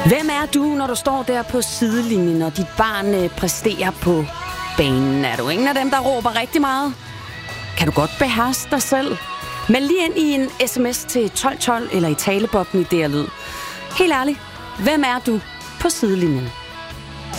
Hvem er du, når du står der på sidelinjen, og dit barn præsterer på banen? Er du ingen af dem, der råber rigtig meget? Kan du godt beherske dig selv? Meld lige ind i en sms til 1212 eller i talebobben i DR Lyd. Helt ærligt, hvem er du på sidelinjen?